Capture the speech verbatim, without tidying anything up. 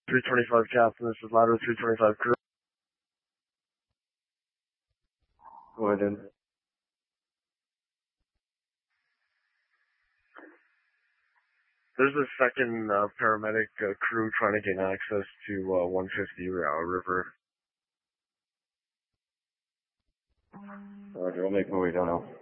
three twenty-five Captain, this is Ladder three twenty-five crew. Go ahead in. There's a second uh, paramedic uh, crew trying to gain access to uh, one fifty uh, River. Roger, I'll make my way down now.